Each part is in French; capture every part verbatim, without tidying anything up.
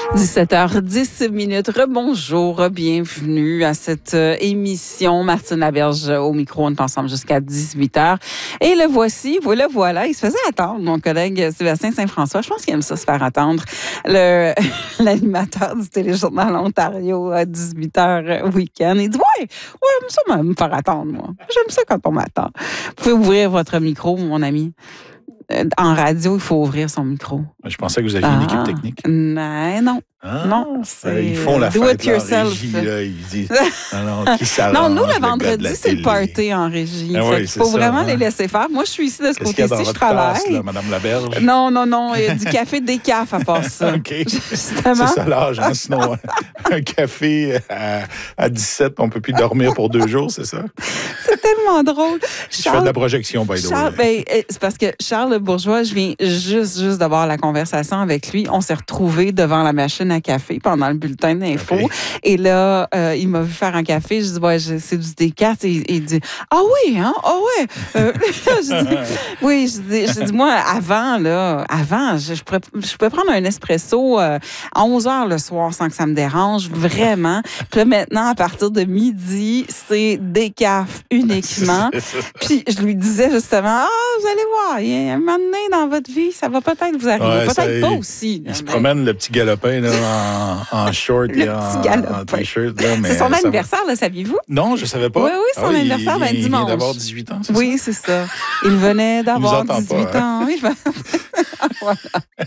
dix-sept heures dix minutes. Rebonjour, bienvenue à cette euh, émission. Martine Laberge au micro, on est ensemble jusqu'à dix-huit heures. Et le voici, vous le voilà. Il se faisait attendre, mon collègue Sébastien Saint-François. Je pense qu'il aime ça, se faire attendre. Le, l'animateur du téléjournal Ontario à dix-huit heures week-end. Il dit, ouais, ouais, j'aime ça me faire attendre, moi. J'aime ça quand on m'attend. Vous pouvez ouvrir votre micro, mon ami. En radio, il faut ouvrir son micro. Je pensais que vous aviez ah, une équipe technique. Non, non. Ah, non, c'est ils font la do fête it yourself. en régie, là, ils disent, non, non, qui s'arrange, non, nous, le le vendredi, de c'est le party en régie. Ah oui, il faut ça, vraiment hein? les laisser faire. Moi, je suis ici de ce Qu'est-ce qu'il y a dans côté-ci, je votre tasse, travaille. là, Madame Laberge? Non, non, non. Il y a du café décaf à part ça. OK. Justement. C'est ça l'âge, hein? Sinon, un café à, à dix-sept, on ne peut plus dormir pour deux jours, c'est ça? C'est tellement drôle. Je fais de la projection, by the Charles, way. ben, c'est parce que Charles Bourgeois, je viens juste, juste d'avoir la conversation avec lui. On s'est retrouvés devant la machine à café pendant le bulletin d'info. Okay. Et là, euh, il m'a vu faire un café. Je dis, ouais, c'est du décat. Et il dit, ah oui, hein? Ah ouais. Euh, je dis, oui, je dis, je dis, moi, avant, là, avant, je, je, pourrais, je pouvais prendre un espresso euh, à onze heures le soir sans que ça me dérange, vraiment. Puis là, maintenant, à partir de midi, c'est décaf uniquement. Puis je lui disais justement, ah, vous allez voir, il y a un moment donné dans votre vie, ça va peut-être vous arriver. Ouais, peut-être pas aussi. Il là, se mais... promène, le petit galopin, là, en, en short le et en, en t-shirt. C'est son anniversaire, là, saviez-vous? Non, je ne savais pas. Oui, oui, son ah, anniversaire, ben, il, dimanche. Il vient d'avoir dix-huit ans, c'est oui, ça? c'est ça. Il venait d'avoir dix-huit pas, ans. Hein? Oui, voilà.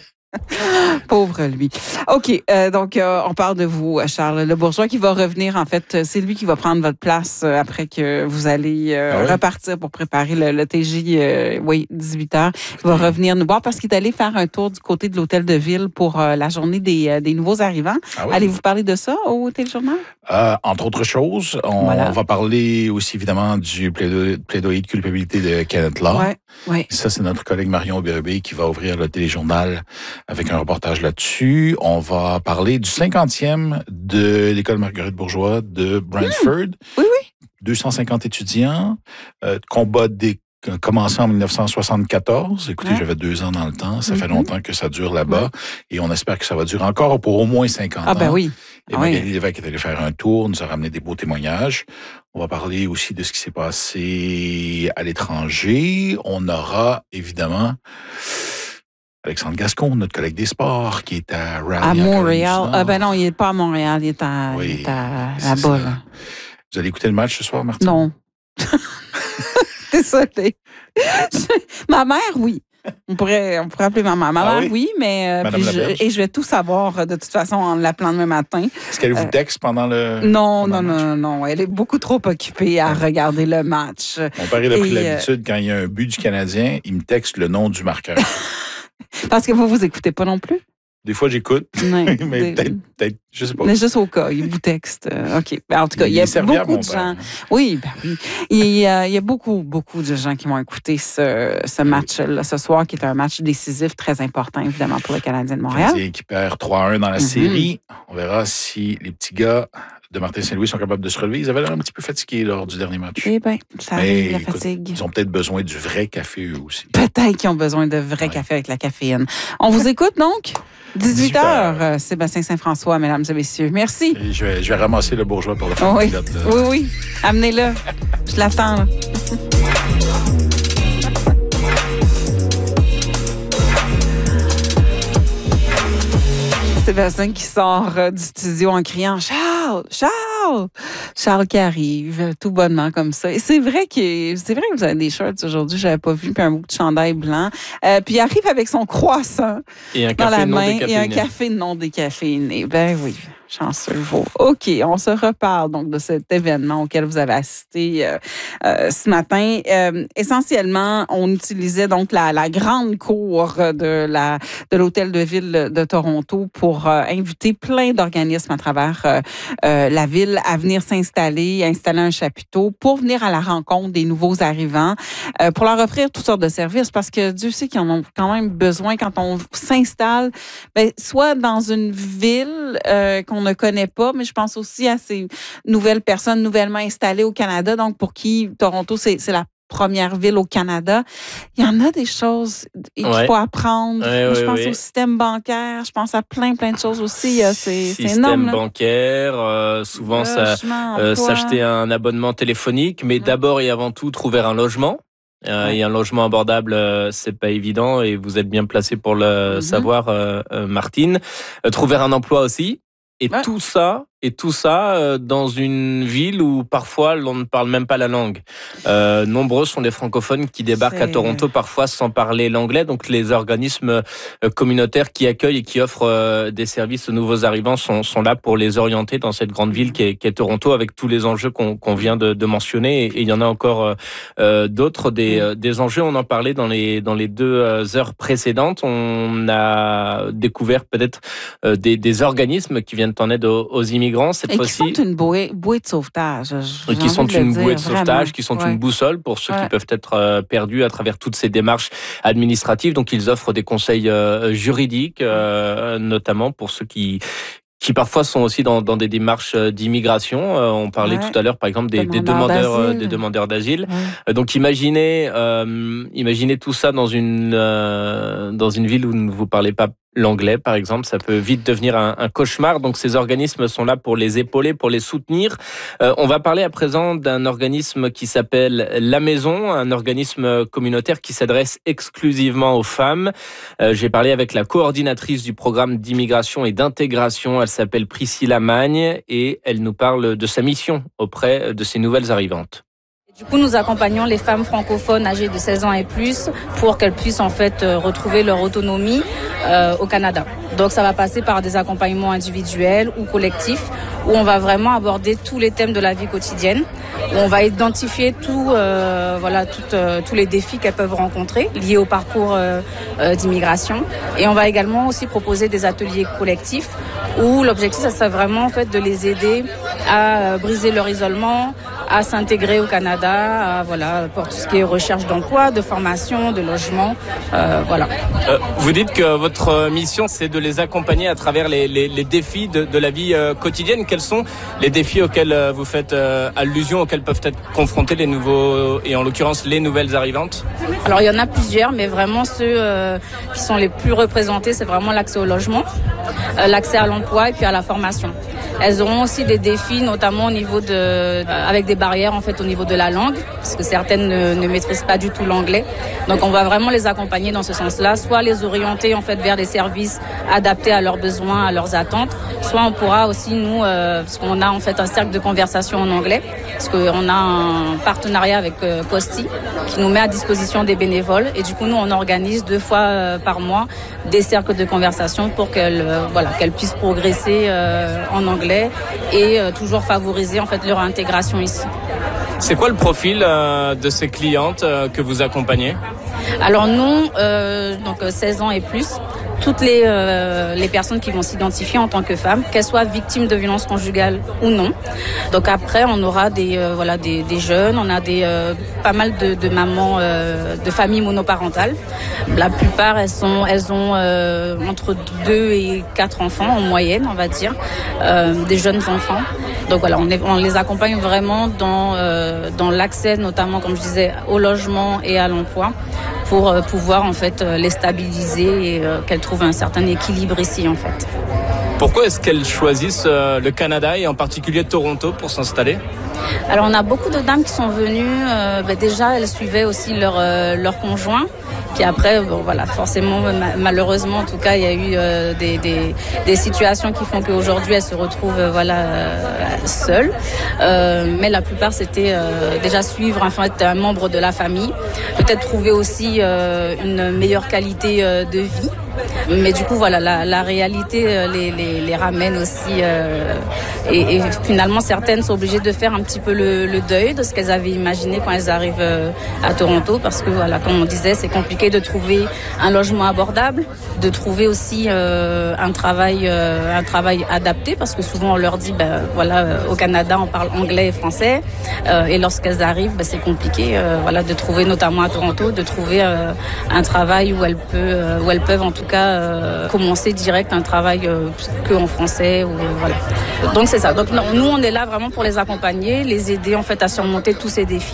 Pauvre lui. OK, euh, donc euh, on parle de vous, Charles Le Bourgeois, qui va revenir. En fait, c'est lui qui va prendre votre place euh, après que vous allez euh, ah oui? repartir pour préparer le, le T J, euh, oui, dix-huit heures. Il va revenir nous voir parce qu'il est allé faire un tour du côté de l'hôtel de ville pour euh, la journée des, euh, des nouveaux arrivants. Ah oui? Allez-vous parler de ça au téléjournal? Euh, entre autres choses, on, voilà. on va parler aussi évidemment du plaidoyer, plaidoyer de culpabilité de Kenneth Law. Ouais, ouais. Ça, c'est notre collègue Marion Bérubé qui va ouvrir le téléjournal avec un reportage là-dessus. On va parler du cinquantième de l'école Marguerite Bourgeois de Brantford. Mmh. Oui, oui. deux cent cinquante étudiants, euh, combat des commencé en dix-neuf cent soixante-quatorze. Écoutez, ouais. j'avais deux ans dans le temps. Ça mm-hmm. fait longtemps que ça dure là-bas. Ouais. Et on espère que ça va durer encore pour au moins cinquante ah, ans. Ah ben oui. Et ah Magali oui. Lévesque est allée faire un tour, nous a ramené des beaux témoignages. On va parler aussi de ce qui s'est passé à l'étranger. On aura, évidemment, Alexandre Gascon, notre collègue des sports, qui est à Raleigh. À Montréal. Ah ben non, il n'est pas à Montréal, il est, à, oui, il est à, là-bas. Là. Vous allez écouter le match ce soir, Martine? Non. Désolée. Ma mère, oui. On pourrait, on pourrait appeler ma mère. Ma mère, ah oui? oui, mais euh, puis je, et je vais tout savoir de toute façon en l'appelant demain matin. Est-ce qu'elle vous texte euh, pendant le Non, pendant non, le non, non, non. Elle est beaucoup trop occupée à regarder le match. Mon père, il a pris et l'habitude, euh... quand il y a un but du Canadien, il me texte le nom du marqueur. Parce que vous, vous écoutez pas non plus? Des fois, j'écoute, mais des... peut-être, peut-être, je sais pas. Mais juste au cas, il vous texte. Euh, OK. Ben, en tout cas, il, il y a beaucoup de gens. Oui, ben oui. Il y, a, il y a beaucoup, beaucoup de gens qui vont écouter ce, ce match-là ce soir, qui est un match décisif, très important, évidemment, pour le Canadien de Montréal. Le Canadien qui perd trois à un dans la mm-hmm. série. On verra si les petits gars de Martin Saint-Louis sont capables de se relever. Ils avaient l'air un petit peu fatigués lors du dernier match. Eh bien, ça arrive, la fatigue. Ils ont peut-être besoin du vrai café, eux aussi. Peut-être qu'ils ont besoin de vrai ouais. café avec la caféine. On vous écoute, donc? dix-huit heures, Sébastien Saint-François, mesdames et messieurs. Merci. Et je, vais, je vais ramasser le bourgeois pour le faire oui. pilote. Là. Oui, oui. Amenez-le. Je l'attends, là. Sébastien qui sort euh, du studio en criant « Charles! Charles! » Charles qui arrive tout bonnement comme ça. Et c'est vrai que c'est vrai que vous avez des shirts aujourd'hui, je n'avais pas vu, puis un bout de chandail blanc. Euh, puis il arrive avec son croissant et un dans café la non main décaféiné. Et un café non décaféiné. Ben oui. Chanceux vous. OK, on se reparle donc de cet événement auquel vous avez assisté euh, euh, ce matin. Euh, essentiellement, on utilisait donc la, la grande cour de la de l'hôtel de ville de Toronto pour euh, inviter plein d'organismes à travers euh, euh, la ville à venir s'installer, installer un chapiteau pour venir à la rencontre des nouveaux arrivants, euh, pour leur offrir toutes sortes de services parce que Dieu sait qu'ils en ont quand même besoin quand on s'installe, ben, soit dans une ville euh, qu'on ne connaît pas, mais je pense aussi à ces nouvelles personnes nouvellement installées au Canada, donc pour qui Toronto, c'est, c'est la première ville au Canada. Il y en a des choses qu'il ouais. faut apprendre. Ouais, Moi, je ouais, pense ouais. au système bancaire. Je pense à plein, plein de choses aussi. C'est, c'est système énorme. Système bancaire, euh, souvent ça, euh, s'acheter un abonnement téléphonique, mais ouais. d'abord et avant tout, trouver un logement. Euh, ouais. Et un logement abordable, euh, c'est pas évident et vous êtes bien placé pour le mm-hmm. savoir, euh, euh, Martine. Euh, trouver un emploi aussi. Et ouais. tout ça, et tout ça euh, dans une ville où parfois l'on ne parle même pas la langue. Euh, nombreux sont les francophones qui débarquent c'est... à Toronto parfois sans parler l'anglais. Donc les organismes euh, communautaires qui accueillent et qui offrent euh, des services aux nouveaux arrivants sont, sont là pour les orienter dans cette grande ville qui est, qui est Toronto, avec tous les enjeux qu'on, qu'on vient de, de mentionner. Et, et il y en a encore euh, d'autres, des, euh, des enjeux. On en parlait dans les, dans les deux heures précédentes. On a découvert peut-être euh, des, des organismes qui viennent en aide aux, aux immigrants. Cette et fois-ci, qui sont une bouée, bouée de sauvetage. Et qui sont une bouée de sauvetage, vraiment. Qui sont ouais. une boussole pour ceux ouais. qui peuvent être euh, perdus à travers toutes ces démarches administratives. Donc, ils offrent des conseils euh, juridiques, euh, notamment pour ceux qui qui parfois sont aussi dans, dans des démarches d'immigration. Euh, on parlait ouais. tout à l'heure, par exemple, des, des demandeurs, d'asile. des demandeurs d'asile. Ouais. Donc, imaginez, euh, imaginez tout ça dans une euh, dans une ville où ne vous parlez pas l'anglais, par exemple, ça peut vite devenir un, un cauchemar. Donc, ces organismes sont là pour les épauler, pour les soutenir. Euh, on va parler à présent d'un organisme qui s'appelle La Maison, un organisme communautaire qui s'adresse exclusivement aux femmes. Euh, j'ai parlé avec la coordinatrice du programme d'immigration et d'intégration. Elle s'appelle Priscilla Magne et elle nous parle de sa mission auprès de ces nouvelles arrivantes. Du coup, nous accompagnons les femmes francophones âgées de seize ans et plus pour qu'elles puissent en fait retrouver leur autonomie euh, au Canada. Donc, ça va passer par des accompagnements individuels ou collectifs où on va vraiment aborder tous les thèmes de la vie quotidienne, où on va identifier tout, euh, voilà, tout, euh, tous les défis qu'elles peuvent rencontrer liés au parcours euh, euh, d'immigration. Et on va également aussi proposer des ateliers collectifs où l'objectif, ça serait vraiment en fait de les aider à briser leur isolement, à s'intégrer au Canada, à, voilà, pour tout ce qui est recherche d'emploi, de formation, de logement, euh, voilà. Euh, vous dites que votre mission, c'est de les accompagner à travers les, les, les défis de, de la vie euh, quotidienne. Quels sont les défis auxquels euh, vous faites euh, allusion, auxquels peuvent être confrontés les nouveaux, et en l'occurrence les nouvelles arrivantes? Alors il y en a plusieurs, mais vraiment ceux euh, qui sont les plus représentés, c'est vraiment l'accès au logement, euh, l'accès à l'emploi et puis à la formation. Elles auront aussi des défis, notamment au niveau de, euh, avec des barrières en fait au niveau de la langue, parce que certaines ne, ne maîtrisent pas du tout l'anglais. Donc on va vraiment les accompagner dans ce sens-là, soit les orienter en fait vers des services adaptés à leurs besoins, à leurs attentes, soit on pourra aussi nous, euh, parce qu'on a en fait un cercle de conversation en anglais, parce qu'on a un partenariat avec euh, Costi qui nous met à disposition des bénévoles, et du coup nous on organise deux fois euh, par mois des cercles de conversation pour qu'elles, euh, voilà, qu'elles puissent progresser euh, en anglais et euh, toujours favoriser en fait leur intégration ici. C'est quoi le profil euh, de ces clientes euh, que vous accompagnez? Alors nous, euh, donc seize ans et plus, toutes les, euh, les personnes qui vont s'identifier en tant que femmes, qu'elles soient victimes de violences conjugales ou non. Donc après, on aura des, euh, voilà, des, des jeunes, on a des, euh, pas mal de, de mamans euh, de familles monoparentales. La plupart, elles, sont, elles ont euh, entre deux et quatre enfants en moyenne, on va dire, euh, des jeunes enfants. Donc voilà, on, est, on les accompagne vraiment dans, euh, dans l'accès, notamment, comme je disais, au logement et à l'emploi, pour euh, pouvoir en fait euh, les stabiliser et euh, qu'elles trouvent un certain équilibre ici en fait. Pourquoi est-ce qu'elles choisissent euh, le Canada et en particulier Toronto pour s'installer? Alors on a beaucoup de dames qui sont venues, euh, bah, déjà elles suivaient aussi leur, euh, leur conjoint. Puis après, bon, voilà, forcément, malheureusement, en tout cas, il y a eu euh, des, des, des situations qui font qu'aujourd'hui, elles se retrouvent euh, voilà, euh, seules. Euh, mais la plupart, c'était euh, déjà suivre en fait, un membre de la famille. Peut-être trouver aussi euh, une meilleure qualité euh, de vie. Mais du coup, voilà, la, la réalité euh, les, les, les ramène aussi. Euh, et, et finalement, certaines sont obligées de faire un petit peu le, le deuil de ce qu'elles avaient imaginé quand elles arrivent euh, à Toronto. Parce que, voilà, comme on disait, c'est compliqué de trouver un logement abordable, de trouver aussi euh, un travail, euh, un travail adapté. Parce que souvent, on leur dit, ben, voilà, au Canada, on parle anglais et français. Euh, et lorsqu'elles arrivent, ben, c'est compliqué euh, voilà, de trouver, notamment à Toronto, de trouver euh, un travail où elles, peut, euh, où elles peuvent en tout cas euh, commencer direct un travail euh, que en français. Ou, euh, voilà. Donc c'est ça. Donc non, nous on est là vraiment pour les accompagner, les aider en fait à surmonter tous ces défis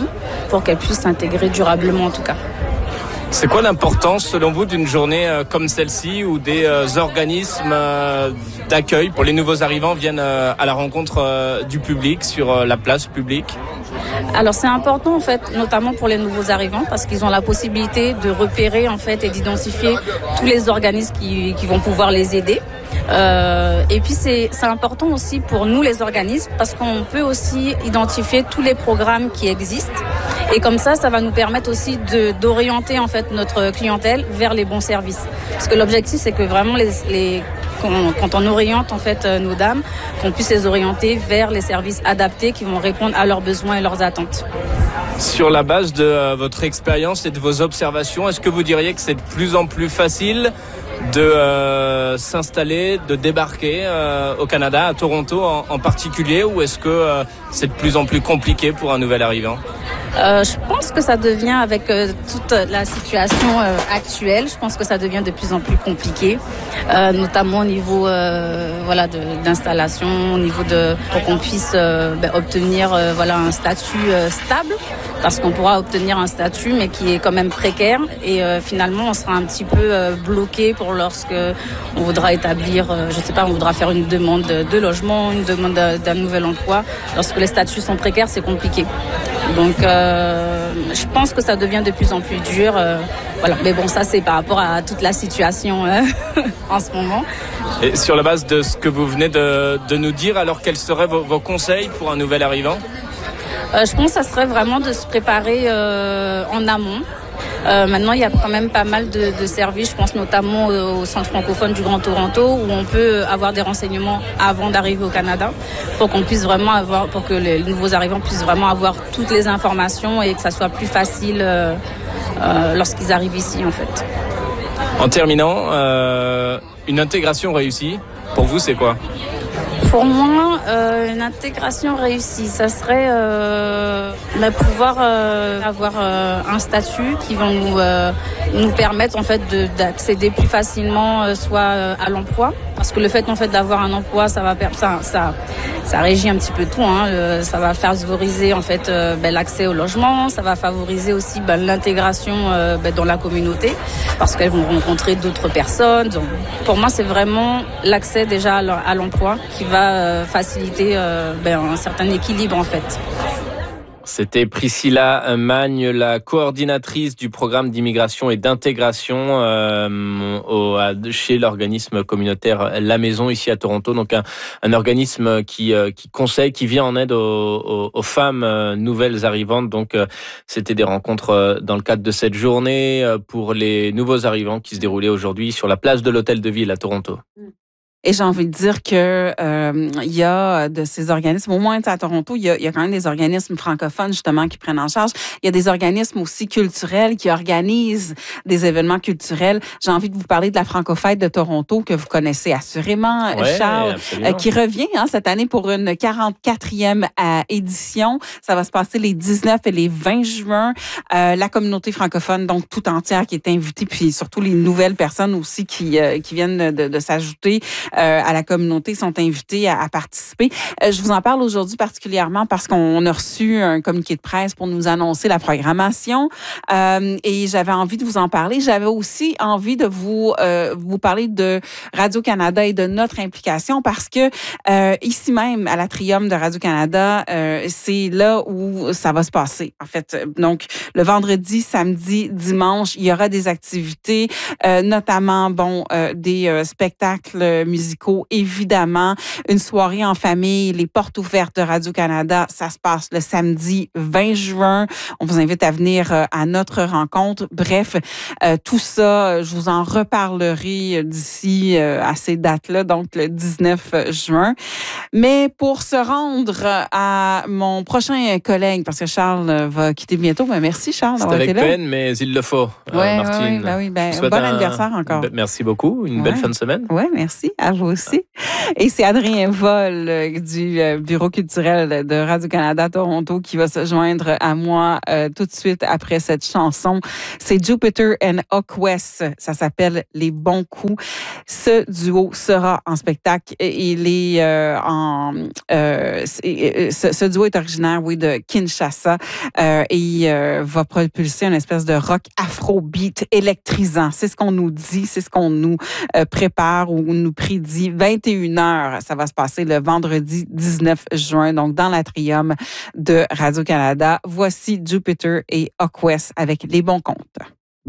pour qu'elles puissent s'intégrer durablement en tout cas. C'est quoi l'importance, selon vous, d'une journée comme celle-ci où des organismes d'accueil pour les nouveaux arrivants viennent à la rencontre du public sur la place publique ? Alors c'est important en fait, notamment pour les nouveaux arrivants, parce qu'ils ont la possibilité de repérer en fait et d'identifier tous les organismes qui, qui vont pouvoir les aider. Euh, et puis c'est, c'est important aussi pour nous les organismes, parce qu'on peut aussi identifier tous les programmes qui existent. Et comme ça, ça va nous permettre aussi de, d'orienter en fait notre clientèle vers les bons services. Parce que l'objectif, c'est que vraiment les, les quand on oriente en fait nos dames, qu'on puisse les orienter vers les services adaptés qui vont répondre à leurs besoins et leurs attentes. Sur la base de euh, votre expérience et de vos observations, est-ce que vous diriez que c'est de plus en plus facile de euh, s'installer, de débarquer euh, au Canada, à Toronto en, en particulier, ou est-ce que euh, c'est de plus en plus compliqué pour un nouvel arrivant ? Euh, je pense que ça devient, avec euh, toute la situation euh, actuelle, je pense que ça devient de plus en plus compliqué, euh, notamment au niveau euh, voilà, de, d'installation, au niveau de pour qu'on puisse euh, ben, obtenir euh, voilà, un statut euh, stable, parce qu'on pourra obtenir un statut, mais qui est quand même précaire, et euh, finalement on sera un petit peu euh, bloqué pour lorsque on voudra établir, euh, je sais pas, on voudra faire une demande de logement, une demande d'un nouvel emploi. Lorsque les statuts sont précaires, c'est compliqué. Donc, euh, je pense que ça devient de plus en plus dur. Euh, voilà. Mais bon, ça, c'est par rapport à toute la situation euh, en ce moment. Et sur la base de ce que vous venez de, de nous dire, alors quels seraient vos, vos conseils pour un nouvel arrivant ? euh, Je pense que ça serait vraiment de se préparer euh, en amont. Euh, maintenant, il y a quand même pas mal de, de services, je pense notamment au, au Centre francophone du Grand Toronto, où on peut avoir des renseignements avant d'arriver au Canada, pour qu'on puisse vraiment avoir, pour que les nouveaux arrivants puissent vraiment avoir toutes les informations et que ça soit plus facile euh, euh, lorsqu'ils arrivent ici, en fait. En terminant, euh, une intégration réussie, pour vous, c'est quoi ? Pour moi, euh, une intégration réussie, ça serait euh, bah, pouvoir euh, avoir euh, un statut qui va nous euh, nous permettre en fait de, d'accéder plus facilement euh, soit euh, à l'emploi, parce que le fait en fait d'avoir un emploi, ça va ça ça ça régit un petit peu tout. Hein, le, ça va favoriser en fait euh, bah, l'accès au logement, ça va favoriser aussi bah, l'intégration euh, bah, dans la communauté, parce qu'elles vont rencontrer d'autres personnes. Donc, pour moi, c'est vraiment l'accès déjà à l'emploi qui va faciliter euh, ben, un certain équilibre en fait. C'était Priscilla Magne, la coordinatrice du programme d'immigration et d'intégration euh, au, chez l'organisme communautaire La Maison ici à Toronto. Donc un, un organisme qui, euh, qui conseille, qui vient en aide aux, aux, aux femmes euh, nouvelles arrivantes. Donc euh, c'était des rencontres euh, dans le cadre de cette journée euh, pour les nouveaux arrivants qui se déroulaient aujourd'hui sur la place de l'Hôtel de Ville à Toronto. Et j'ai envie de dire que euh, il y a de ces organismes, au moins à Toronto, il y, a, il y a quand même des organismes francophones justement qui prennent en charge. Il y a des organismes aussi culturels qui organisent des événements culturels. J'ai envie de vous parler de la Francofête de Toronto que vous connaissez assurément, ouais, Charles, euh, qui revient hein, cette année pour une quarante-quatrième euh, édition. Ça va se passer les dix-neuf et les vingt juin. Euh, la communauté francophone donc tout entière qui est invitée, puis surtout les nouvelles personnes aussi qui euh, qui viennent de, de s'ajouter Euh, à la communauté sont invités à, à participer. Euh, je vous en parle aujourd'hui particulièrement parce qu'on a reçu un communiqué de presse pour nous annoncer la programmation euh, et j'avais envie de vous en parler. J'avais aussi envie de vous euh, vous parler de Radio-Canada et de notre implication parce que euh, ici même à l'Atrium de Radio-Canada, euh, c'est là où ça va se passer. En fait, donc le vendredi, samedi, dimanche, il y aura des activités, euh, notamment bon euh, des euh, spectacles musicaux. Évidemment, une soirée en famille, les portes ouvertes de Radio-Canada, ça se passe le samedi vingt juin. On vous invite à venir à notre rencontre. Bref, euh, tout ça, je vous en reparlerai d'ici euh, à ces dates-là, donc le dix-neuf juin. Mais pour se rendre à mon prochain collègue, parce que Charles va quitter bientôt, ben merci Charles d'avoir été là. C'est avec peine, mais il le faut, ouais, euh, Martine. Ouais, ben oui, ben, bon un... anniversaire encore. Merci beaucoup, une ouais. belle fin de semaine. Oui, merci. À vous aussi. Et c'est Adrien Vol du Bureau culturel de Radio-Canada Toronto qui va se joindre à moi euh, tout de suite après cette chanson. C'est Jupiter and Hawk-West. Ça s'appelle Les Bons Coups. Ce duo sera en spectacle. Il est euh, en... Euh, c'est, ce, ce duo est originaire, oui, de Kinshasa euh, et euh, va propulser une espèce de rock afro-beat électrisant. C'est ce qu'on nous dit, c'est ce qu'on nous euh, prépare ou nous prédit. vingt et une heures, ça va se passer le vendredi dix-neuf juin, donc dans l'atrium de Radio-Canada. Voici Jupiter et Hawk-West avec Les Bons Comptes.